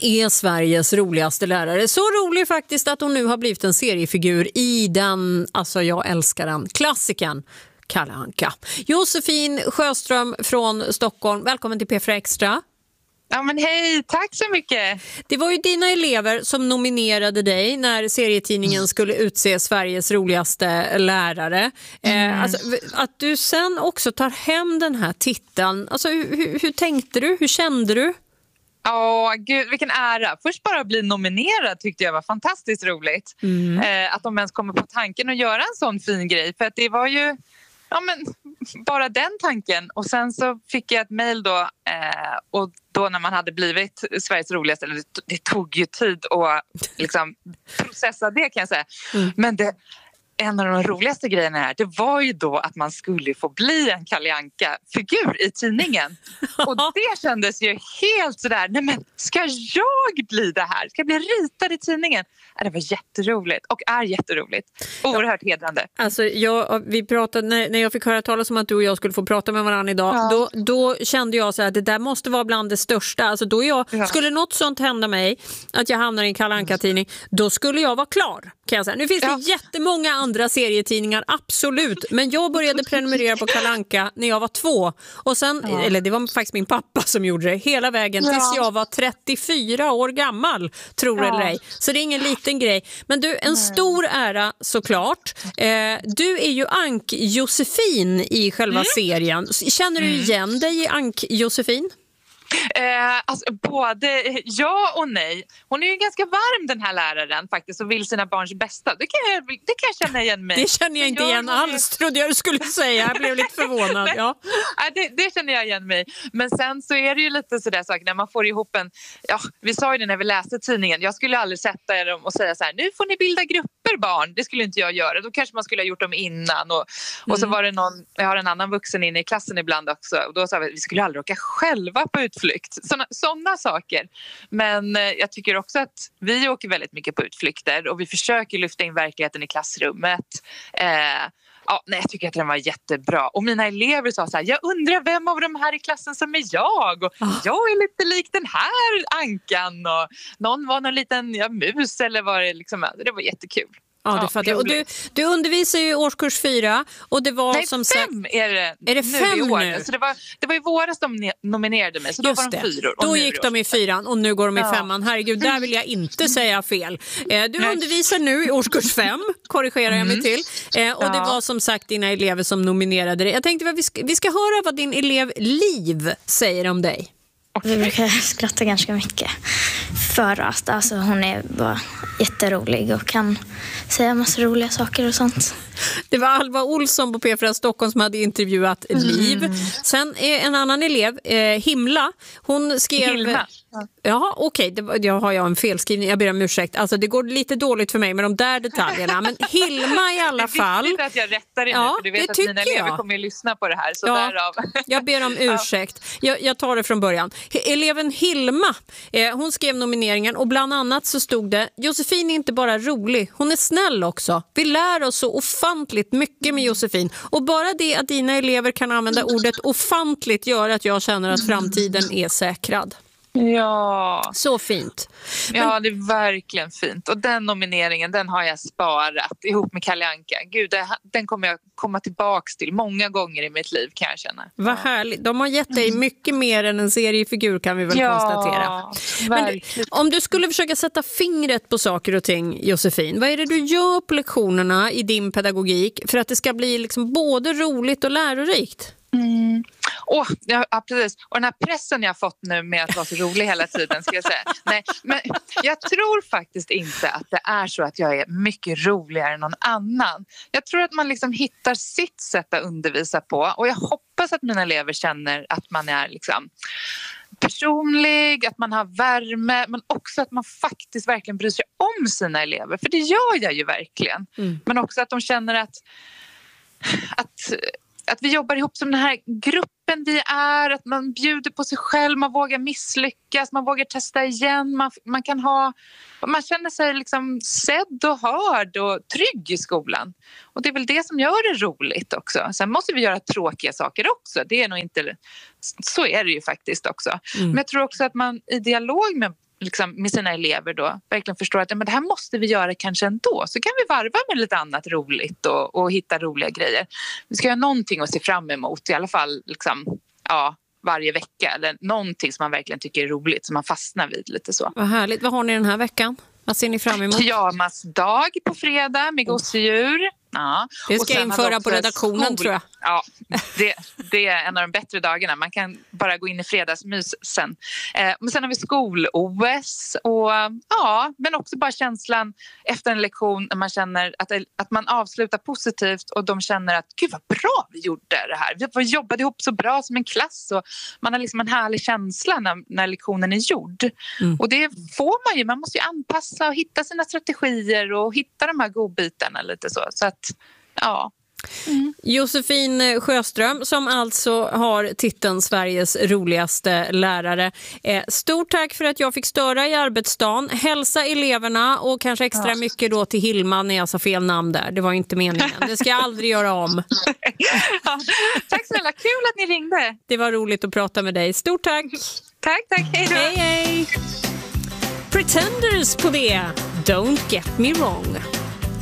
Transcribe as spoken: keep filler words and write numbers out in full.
är Sveriges roligaste lärare. Så rolig faktiskt att hon nu har blivit en seriefigur i den, alltså jag älskar den, klassikern Kalle Anka. Josefin Sjöström från Stockholm, välkommen till P fyra Extra. Ja men hej, tack så mycket. Det var ju dina elever som nominerade dig när serietidningen skulle utse Sveriges roligaste lärare. Mm. Eh, alltså, att du sen också tar hem den här titeln, alltså hur, hur tänkte du, hur kände du? Åh, gud, vilken ära. Först bara bli nominerad tyckte jag var fantastiskt roligt. Mm. Eh, att de ens kommer på tanken att göra en sån fin grej. För att det var ju ja, men, bara den tanken. Och sen så fick jag ett mejl då. Eh, och då när man hade blivit Sveriges roligaste. Eller det, det tog ju tid att liksom, processa det kan jag säga. Mm. Men det... En av de roligaste grejerna här, det var ju då att man skulle få bli en Kalle Anka-figur i tidningen. Och det kändes ju helt sådär, nej men ska jag bli det här? Ska jag bli ritad i tidningen? Det var jätteroligt och är jätteroligt. Oerhört hedrande. Alltså jag, vi pratade, när, när jag fick höra talas om att du och jag skulle få prata med varandra idag, ja. då, då kände jag så här, att det där måste vara bland det största. Alltså då jag, ja. Skulle något sånt hända mig, att jag hamnar i en Kalle Anka-tidning, då skulle jag vara klar, kan jag säga. Nu finns det ja. jättemånga andra serietidningar, absolut. Men jag började prenumerera på Kalle Anka när jag var två. Och sen, ja. eller det var faktiskt min pappa som gjorde det, hela vägen tills ja. jag var trettiofyra år gammal, tror ja. eller ej. Så det är ingen liten grej. Men du, en Nej. stor ära såklart. Eh, du är ju Ank-Josefin i själva mm. serien. Känner du igen dig i Ank-Josefin? Eh, alltså, både ja och nej. Hon är ju ganska varm den här läraren faktiskt och vill sina barns bästa. Det kan jag, det kan jag känna igen mig. Det känner jag inte igen alls, trodde jag du skulle säga. Jag blev lite förvånad. Ja. Nej, det, det känner jag igen mig. Men sen så är det ju lite sådär saker när man får ihop en... Ja, vi sa ju det när vi läste tidningen. Jag skulle aldrig sätta er och säga så här, nu får ni bilda grupper barn. Det skulle inte jag göra. Då kanske man skulle ha gjort dem innan. Och, och mm. så var det någon... Jag har en annan vuxen inne i klassen ibland också. Och då sa vi, vi skulle aldrig åka själva på utflykt. Såna, såna saker. Men eh, jag tycker också att vi åker väldigt mycket på utflykter och vi försöker lyfta in verkligheten i klassrummet. Eh, ja, nej, jag tycker att den var jättebra. Och mina elever sa så här, jag undrar vem av de här i klassen som är jag? Och oh. jag är lite lik den här Ankan. Och någon var någon liten ja, mus eller vad det liksom. Det var jättekul. Ja, det fattar jag. Och du, du undervisar ju i årskurs fyra och det var Nej, som fem sagt... är det, är det nu fem i år. nu? Så det var, det var i våras de nominerade mig, så då Just var de det. fyror. Då gick de i fyran och nu går de i ja. femman. Herregud, där vill jag inte säga fel. Eh, du Nej. undervisar nu i årskurs fem, korrigerar jag mig till. Eh, och ja. det var som sagt dina elever som nominerade dig. Jag tänkte att vi ska, vi ska höra vad din elev Liv säger om dig. Vi brukar skratta ganska mycket för att alltså, hon är bara jätterolig och kan säga massa roliga saker och sånt. Det var Alva Olsson på P fyra Stockholm som hade intervjuat Liv. Mm. Sen eh, en annan elev, eh, Himla, hon skrev... Hilma. Ja, okej, okay, jag har jag en felskrivning, jag ber om ursäkt. Alltså det går lite dåligt för mig med de där detaljerna. Men Hilma i alla fall... Det är viktigt att jag rättar dig ja, nu, för du vet att mina elever jag. kommer att lyssna på det här. Så ja, därav. Jag ber om ursäkt. Jag, jag tar det från början. Eleven Hilma, eh, hon skrev nomineringen och bland annat så stod det: Josefin är inte bara rolig, hon är snäll också. Vi lär oss så ofantligt mycket med Josefin. Och bara det att dina elever kan använda ordet ofantligt gör att jag känner att framtiden är säkrad. Ja. Så fint. Men... Ja, det är verkligen fint. Och den nomineringen, den har jag sparat ihop med Kalle Anka. Gud, det, den kommer jag komma tillbaks till många gånger i mitt liv, kan jag känna. Vad härligt. De har gett dig mycket mer än en seriefigur, kan vi väl ja, konstatera. Men du, om du skulle försöka sätta fingret på saker och ting, Josefin, vad är det du gör på lektionerna i din pedagogik för att det ska bli liksom både roligt och lärorikt? Mm. Oh, ja, precis. Och den här pressen jag har fått nu med att vara så rolig hela tiden, ska jag säga. Nej, men jag tror faktiskt inte att det är så att jag är mycket roligare än någon annan. Jag tror att man liksom hittar sitt sätt att undervisa på, och jag hoppas att mina elever känner att man är liksom personlig, att man har värme, men också att man faktiskt verkligen bryr sig om sina elever. För det gör jag ju verkligen. Mm. Men också att de känner att att Att vi jobbar ihop som den här gruppen vi är, att man bjuder på sig själv, man vågar misslyckas, man vågar testa igen, man, man kan ha, man känner sig liksom sedd och hörd och trygg i skolan. Och det är väl det som gör det roligt också. Sen måste vi göra tråkiga saker också, det är nog inte, så är det ju faktiskt också. Mm. Men jag tror också att man i dialog med liksom, med sina elever då verkligen förstår att men det här måste vi göra kanske ändå. Så kan vi varva med lite annat roligt och, och hitta roliga grejer. Vi ska göra någonting att se fram emot i alla fall liksom, ja, varje vecka. Eller någonting som man verkligen tycker är roligt som man fastnar vid lite så. Vad härligt. Vad har ni den här veckan? Vad ser ni fram emot? Pyjamasdag på fredag med gosedjur. Ja. Det ska jag införa på redaktionen skol. tror jag. Ja, det, det är en av de bättre dagarna. Man kan bara gå in i fredagsmys sen. Eh, men sen har vi skol-O S. Och, ja, men också bara känslan efter en lektion när man känner att, att man avslutar positivt och de känner att gud vad bra vi gjorde det här. Vi jobbade ihop så bra som en klass. Och man har liksom en härlig känsla när, när lektionen är gjord. Mm. Och det får man ju. Man måste ju anpassa och hitta sina strategier och hitta de här godbitarna lite så. Så att ja. Mm. Josefin Sjöström som alltså har titeln Sveriges roligaste lärare. Eh, stort tack för att jag fick störa i arbetsdagen. Hälsa eleverna och kanske extra ja. mycket då till Hilma när jag sa fel namn där. Det var inte meningen. Det ska jag aldrig göra om. Ja. Tack snälla, kul att ni ringde. Det var roligt att prata med dig. Stort tack. Tack, tack. Hej då. Hej, hej. Pretenders på det. Don't get me wrong.